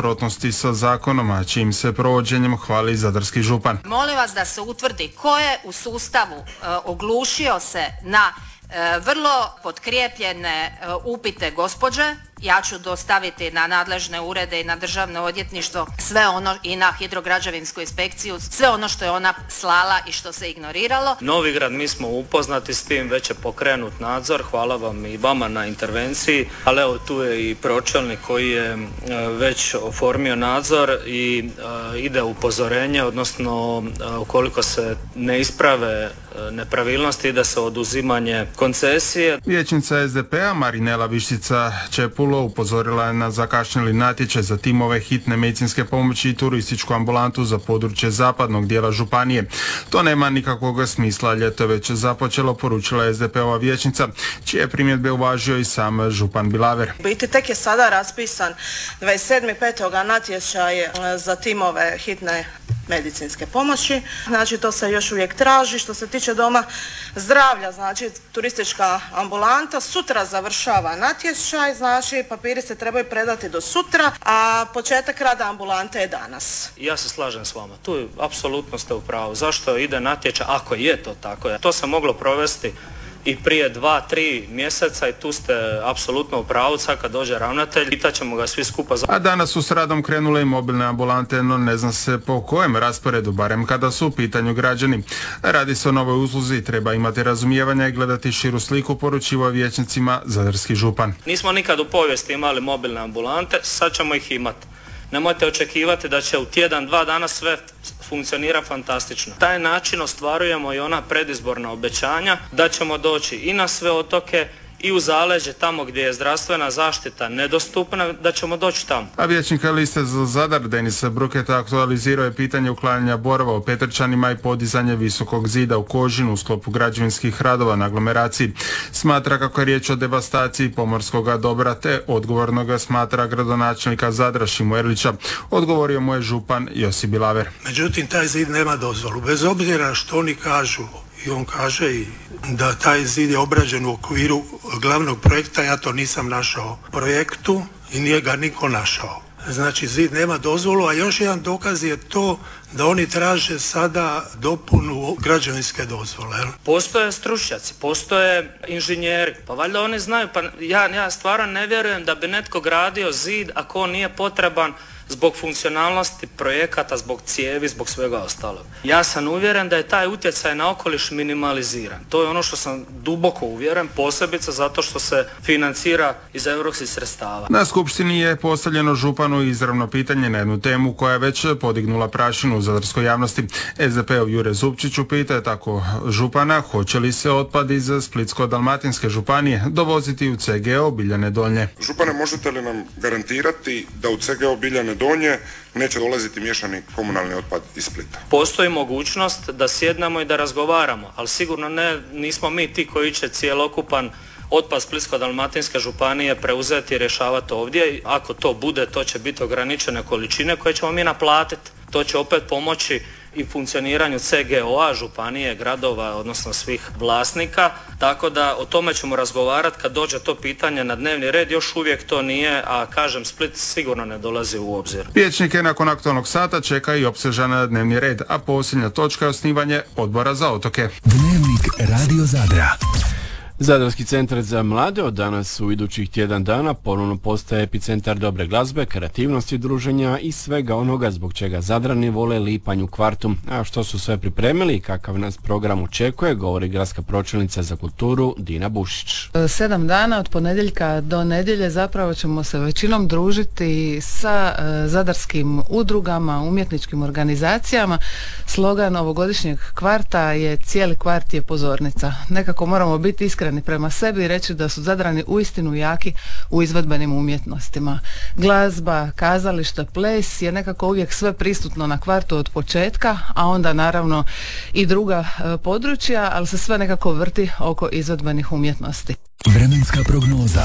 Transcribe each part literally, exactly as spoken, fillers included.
suprotnosti sa zakonom, a čijim se provođenjem hvali zadarski župan. Molim vas da se utvrdi ko je u sustavu e, oglušio se na e, vrlo potkrijepljene e, upite gospođe. Ja ću dostaviti na nadležne urede i na državno odvjetništvo sve ono i na hidrograđevinsku inspekciju, sve ono što je ona slala i što se ignoriralo. Novigrad, mi smo upoznati s tim, već je pokrenut nadzor, hvala vam i vama na intervenciji, ali evo tu je i pročelnik koji je već oformio nadzor i uh, ide upozorenje, odnosno uh, ukoliko se ne isprave uh, nepravilnosti, ide se oduzimanje koncesije. Vijećnica es de pe-a Marinela Vištica-Čepulo upozorila je na zakašnjeli natječaj za timove hitne medicinske pomoći i turističku ambulantu za područje zapadnog dijela županije. To nema nikakvog smisla, ljeto je već započelo, poručila es de pe-ova vijećnica, čije primjedbe uvažio i sam župan Bilaver. U biti tek je sada raspisan dvadeset sedmog petog natječaj za timove hitne medicinske pomoći. Znači to se još uvijek traži. Što se tiče doma zdravlja, znači turistička ambulanta, sutra završava natječaj, znači papiri se trebaju predati do sutra, a početak rada ambulante je danas. Ja se slažem s vama, tu apsolutno ste u pravu. Zašto ide natječaj, ako je to tako? To se moglo provesti i prije dva, tri mjeseca i tu ste apsolutno u pravu. Sad kad dođe ravnatelj, pitat ćemo ga svi skupa. A danas su s radom krenule i mobilne ambulante, no ne zna se po kojem rasporedu, barem kada su u pitanju građani. Radi se o novoj usluzi, treba imati razumijevanja i gledati širu sliku, poručivao vijećnicima zadarski župan. Nismo nikad u povijesti imali mobilne ambulante, sad ćemo ih imati. Nemojte očekivati da će u tjedan, dva dana sve funkcionira fantastično. Taj način ostvarujemo i ona predizborna obećanja da ćemo doći i na sve otoke i u zaleđe, tamo gdje je zdravstvena zaštita nedostupna, da ćemo doći tamo. A vijećnika liste za Zadar Denis Bruketa aktualizirao je pitanje uklanjanja borova u Petrčanima i podizanje visokog zida u Kožinu u sklopu građevinskih radova na aglomeraciji. Smatra kako je riječ o devastaciji pomorskog dobra, te odgovornoga smatra gradonačelnika Zadra Šimu Erlića. Odgovorio mu je župan Josip Bilaver. Međutim, taj zid nema dozvolu. Bez obzira što oni kažu, i on kaže i da taj zid je obrađen u okviru glavnog projekta, ja to nisam našao u projektu i nije ga niko našao. Znači zid nema dozvolu, a još jedan dokaz je to da oni traže sada dopunu građevinske dozvole. Postoje stručnjaci, postoje inženjeri, pa valjda oni znaju, pa ja, ja stvarno ne vjerujem da bi netko gradio zid ako on nije potreban zbog funkcionalnosti projekata, zbog cijevi, zbog svega ostalog. Ja sam uvjeren da je taj utjecaj na okoliš minimaliziran. To je ono što sam duboko uvjeren, posebice zato što se financira iz europskih sredstava. Na skupštini je postavljeno županu izravno pitanje na jednu temu koja je već podignula prašinu u zadarskoj javnosti. es de pe-ov Jure Zupčić upita je tako župana hoće li se otpad iz Splitsko-dalmatinske županije dovoziti u ce ge o Biljane Donje. Župane, možete li nam garantirati da u ce ge o Biljane Donje neće dolaziti miješani komunalni otpad iz Splita? Postoji mogućnost da sjednemo i da razgovaramo, ali sigurno ne, nismo mi ti koji će cjelokupan otpad Splitsko-dalmatinske županije preuzeti i rješavati ovdje. Ako to bude, to će biti ograničene količine koje ćemo mi naplatiti. To će opet pomoći i funkcioniranju ce ge o-a, županije, gradova, odnosno svih vlasnika. Tako da o tome ćemo razgovarati kad dođe to pitanje na dnevni red. Još uvijek to nije, a kažem, Split sigurno ne dolazi u obzir. Vijećnike nakon aktualnog sata čeka i opsežan dnevni red, a posljednja točka je osnivanje odbora za otoke. Dnevnik Radio Zadra. Zadarski centar za mlade od danas u idućih tjedan dana ponovno postaje epicentar dobre glazbe, kreativnosti, druženja i svega onoga zbog čega Zadrani vole Lipanj u kvartu. A što su sve pripremili i kakav nas program očekuje, govori gradska pročelnica za kulturu Dina Bušić. Sedam dana od ponedjeljka do nedjelje zapravo ćemo se većinom družiti sa zadarskim udrugama, umjetničkim organizacijama. Slogan ovogodišnjeg kvarta je cijeli kvart je pozornica. Nekako moramo biti iskreni prema sebi i reći da su Zadrani uistinu jaki u izvedbenim umjetnostima. Glazba, kazalište, ples je nekako uvijek sve prisutno na kvartu od početka, a onda naravno i druga e, područja, ali se sve nekako vrti oko izvedbenih umjetnosti. Vremenska prognoza.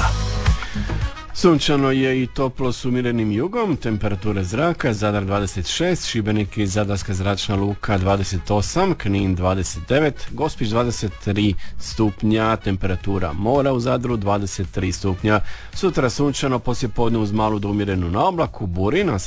Sunčano je i toplo s umirenim jugom, temperature zraka Zadar dvadeset šest, Šibenik i Zadarska zračna luka dvadeset osam, Knin dvadeset devet, Gospić dvadeset tri stupnja, temperatura mora u Zadru dvadeset tri stupnja. Sutra sunčano, poslijepodne uz malu do umjerenu na oblaku, buri na